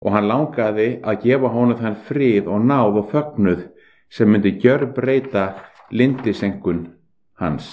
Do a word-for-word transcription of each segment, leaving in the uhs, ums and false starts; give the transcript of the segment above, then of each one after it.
og hann langaði að gefa honum þann frið og náð og fögnuð sem myndi gjörbreyta lindisenkun hans.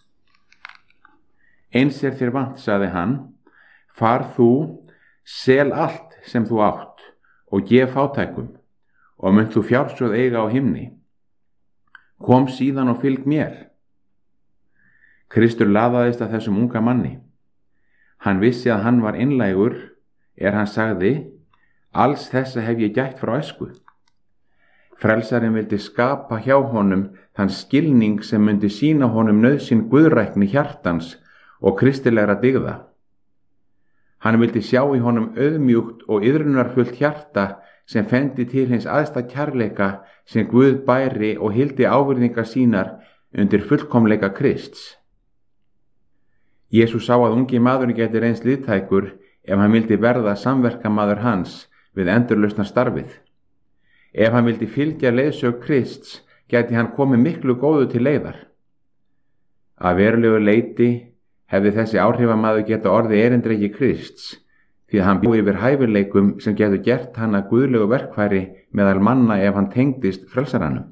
Eins er þér vant, sagði hann, far þú, sel allt sem þú átt og gef fátækum og munt þú fjársjóð eiga á himni. Kom síðan og fylg mér. Kristur laðaðist að þessum unga manni. Hann vissi að hann var einlægur er hann sagði, alls þessa hef ég gætt frá æsku. Frelsarinn vildi skapa hjá honum þann skilning sem myndi sýna honum nauðsyn guðrækni hjartans og kristilegra dygða. Hann vildi sjá í honum auðmjúkt og iðrunarfullt hjarta sem fendi til hins æðsta kærleika sem Guð bæri og hildi ávirðingar sínar undir fullkomleika Krists. Jesús sá að ungi maðurinn geti reynst liðtækur ef hann vildi verða samverkamaður hans við endurlausnar starfið. Ef hann vildi fylgja leiðsög Krists gæti hann komið miklu góðu til leiðar. Að verulegu leiti hefði þessi áhrifamaður geta orðið erindreki Krists, því að hann bjó yfir hæfileikum sem getur gert hann að guðlegu verkfæri meðal manna ef hann tengdist frelsaranum.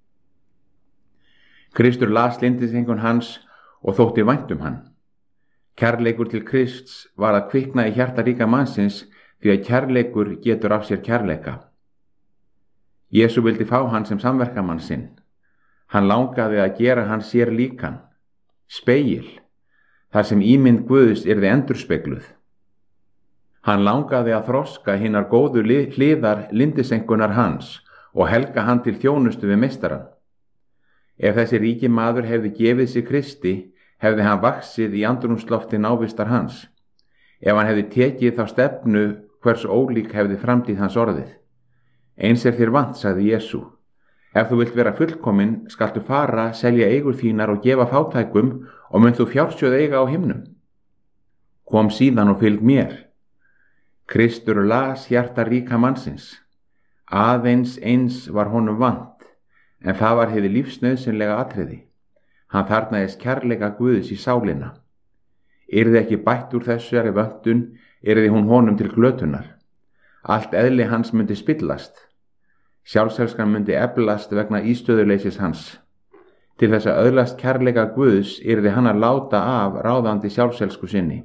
Kristur las lindisengun hans og þótti vænt um hann. Kærleikur til Krists var að kvikna í hjarta ríka mannsins því að kærleikur getur af sér kærleika. Jesú vildi fá hann sem samverkamann sinn. Hann langaði að gera hann sér líkan, spegil, þar sem ímynd Guðs yrði endurspegluð. Hann langaði að þroska hinnar góðu hliðar lindisengunar hans og helga hann til þjónustu við meistarann. Ef þessi ríki maður hefði gefið sig Kristi, hefði hann vaxið í andrúmslofti návistar hans. Ef hann hefði tekið þá stefnu, hvers ólík hefði framtíð hans orðið. Eins er þér vant, sagði Jesú. Ef þú vilt vera fullkomin, skaltu fara, selja eigur þínar og gefa fátækum og munt þú fjársjóð eiga á himnum. Kom síðan og fylg mér. Kristur las hjarta ríka mannsins. Aðeins eins var honum vant, en það var hið lífsnauðsynlega atriði. Hann þarnaðist kærleika Guðs í sálina. Yrði ekki bætt úr þessari vöntun, yrði hún honum til glötunar. Allt eðli hans myndi spillast. Sjálfselskan myndi eflast vegna ístöðuleysis hans. Til þess að öðlast kærleika Guðs yrði hann að láta af ráðandi sjálfselsku sinni.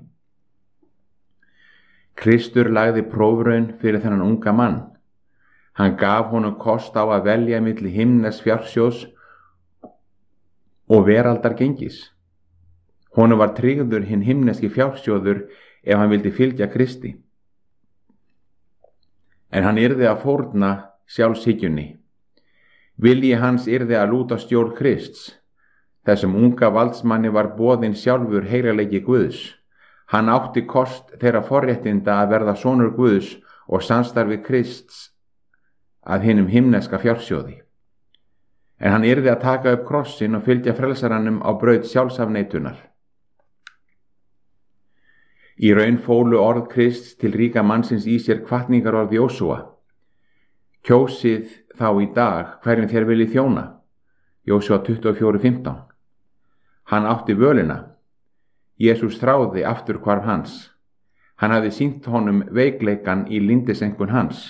Kristur lagði prófraun fyrir þennan unga mann. Hann gaf honum kost á að velja milli himnes fjársjóðs og veraldar gengis. Honum var tryggður hinn himneski fjársjóður ef hann vildi fylgja Kristi. En hann yrði að fórna sjálfshyggjunni. Vilji hans yrði að lúta stjórn Krists. Þessum unga valdsmanni var boðinn sjálfur heilagleiki Guðs. Hann átti kost þeirra forréttinda að verða sonur Guðs og samstarfi Krists að hinum himneska fjársjóði. En hann yrði að taka upp krossin og fylgja frelsarannum á braut sjálfsafneitunar. Í raun fólu orð Krists til ríka mannsins í sér hvatningarorð Jósúa. Kjósið þá í dag hverjum þér viljið þjóna. Jósúa tuttugu og fjögur fimmtán. Hann átti völina. Jesús þráði afturhvarf hans. Hann hafði sýnt honum veikleikan í lindisenkun hans.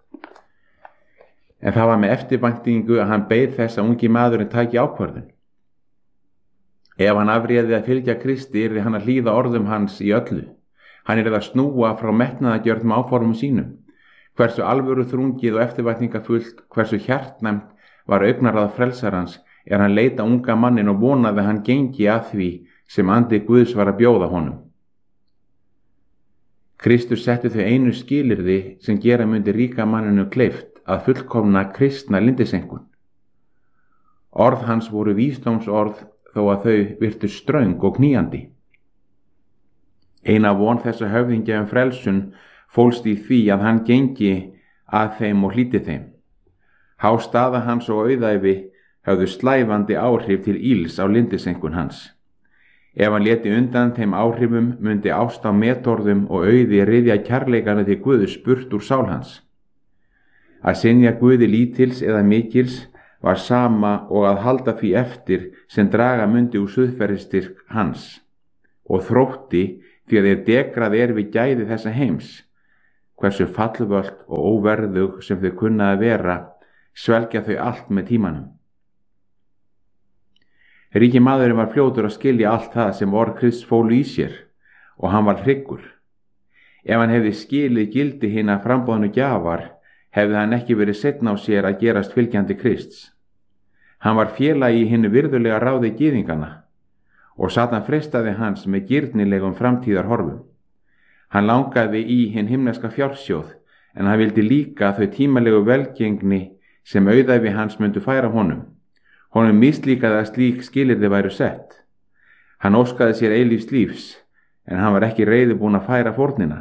En það var með eftirvæntingu að hann beið þess að ungi maðurinn tæki ákvörðun. Ef hann afréði að fylgja Kristi yrði hann að hlýða orðum hans í öllu. Hann yrði að snúa frá metnaðargjörnum áformum sínum. Hversu alvöru þrungið og eftirvæntingafullt, hversu hjartnæmt var augnaráð frelsarans er hann leita unga mannin og vonaði að hann gengi að því sem andi Guðs var að bjóða honum. Kristur setti þau einu skilyrði sem gera myndi ríka manninu kleift að fullkomna kristna lindisenkun. Orð hans voru vísdómsorð þó að þau virtu ströng og knýjandi. Eina von þessa höfðingja um frelsun fólst í því að hann gengi að þeim og hlýti þeim. Há staða hans og auðæfi höfðu slævandi áhrif til íls á lindisenkun hans. Ef hann léti undan þeim áhrifum myndi ást á metorðum og auði ryðja kærleikana til Guðs burt úr sál hans. Að synja Guði lítils eða mikils var sama og að halda því eftir sem draga myndi úr suðferðistyrk hans og þrótti því að þeir degrað er við gæði þessa heims. hversu fallvölt og óverðug sem þau kunna að vera, svelgja þau allt með tímanum. Ríki maðurinn var fljótur að skilja allt það sem orð Krists fólu í sér og hann var hryggur. Ef hann hefði skilið gildi hinna framboðnu gjafar, hefði hann ekki verið seinna á sér að gerast fylgjandi Krists. Hann var félagi í hinnu virðulega ráði gyðingana og Satan freistaði hans með girnilegum framtíðarhorfum. Hann langaði í hinn himneska fjársjóð, en hann vildi líka þau tímalegu velgengni sem auðæfi hans myndu færa honum. Honum mislíkaði að slík skilyrði væru sett. Hann óskaði sér eilífs lífs, en hann var ekki reiðubúinn að færa fórnina.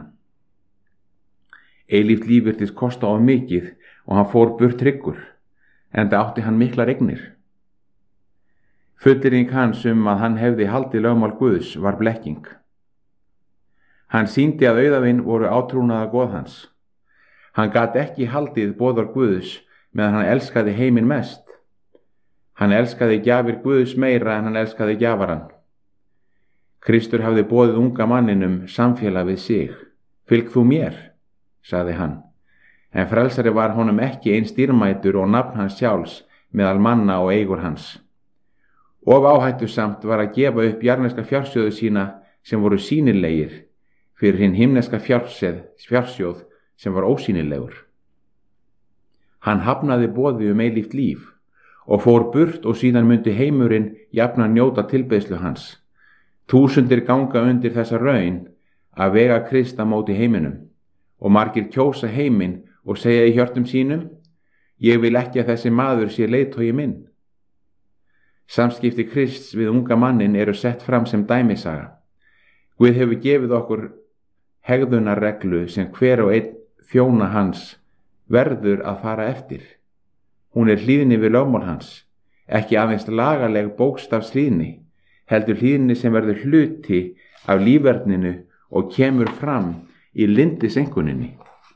Eilíft líf virtist kosta of mikið og hann fór burt hryggur, enda átti hann miklar eignir. Fullyrðing hans um að hann hefði haldið lögmál Guðs var blekking. Hann sýndi að auðæfin voru átrúnaða goð hans. Hann gat ekki haldið boðorð Guðs meðan hann elskaði heiminn mest. Hann elskaði gjafir Guðs meira en hann elskaði gjafarann. Kristur hafði boðið unga manninum samfélag við sig. Fylg þú mér, sagði hann, en frelsari var honum ekki eins dýrmætur og nafn hans sjálfs meðal manna og eigur hans. Of áhættusamt var að gefa upp jarneska fjársjóðu sína sem voru sýnilegir fyrir hinn himneska fjársjóð sem var ósýnilegur. Hann hafnaði boði um eilíft líf og fór burt og síðan myndi heimurinn jafnan njóta tilbeiðslu hans. Þúsundir ganga undir þessa raun að vega Krist á móti heiminum og margir kjósa heiminn og segja í hjörtum sínum: ég vil ekki að þessi maður sé leiðtogi minn. Samskipti Krists við unga mannin eru sett fram sem dæmisaga. Guð hefur gefið okkur hegðunarreglu sem hver og einn þjóna hans verður að fara eftir. Hún er hlýðni við lögmál hans, ekki aðeins lagaleg bókstafshlýðni, heldur hlýðni sem verður hluti af lífverðninu og kemur fram í lindisenguninni.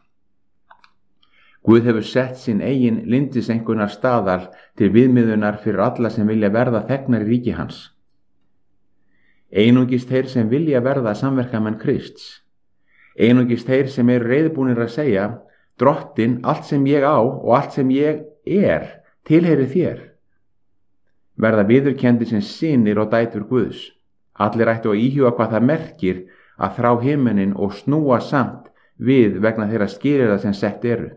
Guð hefur sett sinn eigin lindisengunar staðal til viðmiðunar fyrir alla sem vilja verða þegnar í ríki hans. Einungis þeir sem vilja verða samverkamenn Krists. Einungis þeir sem eru reiðubúnir að segja: Drottinn, allt sem ég á og allt sem ég er, tilheyrir þér. Verða viðurkendir sem synir og dætur Guðs. Allir ættu að íhuga hvað það merkir að þrá himinin og snúa samt við vegna þeirra skilyrða sem sett eru.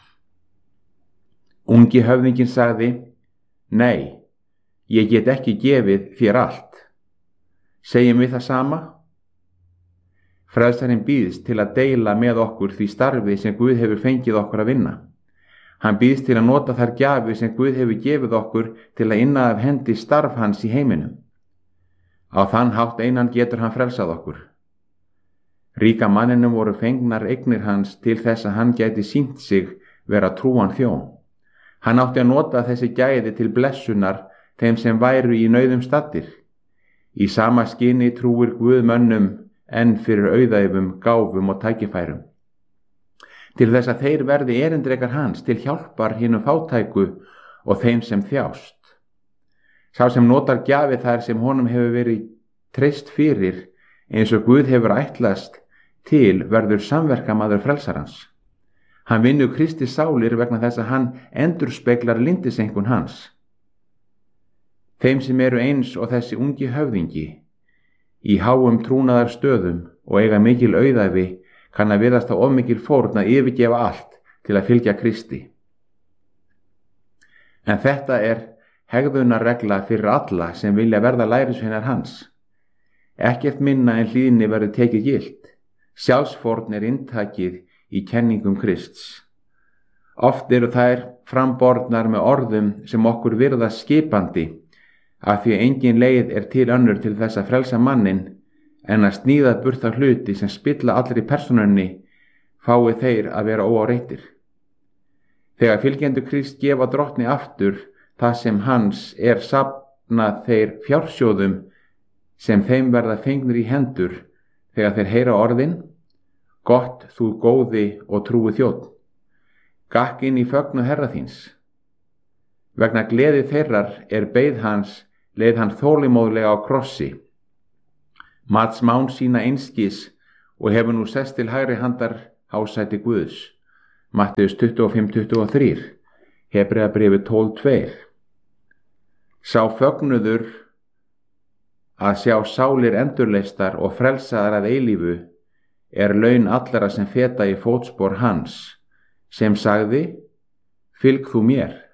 Ungi höfðinginn sagði: Nei, ég get ekki gefið þér allt. Segjum við það sama? Frelsarinn býðst til að deila með okkur því starfi sem Guð hefur fengið okkur að vinna. Hann býðst til að nota þær gjafir sem Guð hefur gefið okkur til að inna af hendi starf hans í heiminum. Á þann hátt einan getur hann frelsað okkur. Ríka manninum voru fengnar eignir hans til þess að hann gæti sýnt sig vera trúan þjón. Hann átti að nota þessi gæði til blessunar þeim sem væru í nauðum staddir. Í sama skyni trúir Guð mönnum enn fyrir auðæfum, gáfum og tækifærum. Til þess að þeir verði erindrekar hans til hjálpar hinum fátæku og þeim sem þjást. Sá sem notar gjafi þær sem honum hefur verið treyst fyrir, eins og Guð hefur ætlast til, verður samverkamaður frelsarans. Hann vinnur Kristi sálir vegna þess að hann endurspeglar lindisengun hans. Þeim sem eru eins og þessi ungi höfðingi, í háum trúnaðar stöðum og eiga mikil auðæfi, kann að virðast á of mikil fórn að yfirgefa allt til að fylgja Kristi. En þetta er hegðunarregla fyrir alla sem vilja verða lærisveinar hans. Ekkert minna en hlýðni verður tekið gilt. Sjálfsfórn er inntakið í kenningum Krists. Oft eru þær framborðnar með orðum sem okkur virðast skipandi, af því engin leið er til önnur til þess að frelsa mannin en að sníða burt þá hluti sem spilla allri persónunni, fái þeir að vera óáreittir. Þegar fylgjendur Krist gefa Drottni aftur það sem hans er safnað þeir fjársjóðum sem þeim verða fengnir í hendur þegar þeir heyra orðin: Gott þú góði og trúi þjónn, gakk inn í fögnuð Herra þíns. Vegna gleði þeirrar er beið hans, leið hann þolinmóðlega á krossi. Mat smán sína einskis og hefur nú sest til hægri handar hásæti Guðs. Matteus tuttugu og fimm tuttugu og þrjú, Hebreabréfið tólf tvö. Sá fögnuður að sjá sálir endurleistar og frelsaðar að eilífu er laun allara sem feta í fótspor hans, sem sagði: Fylg þú mér.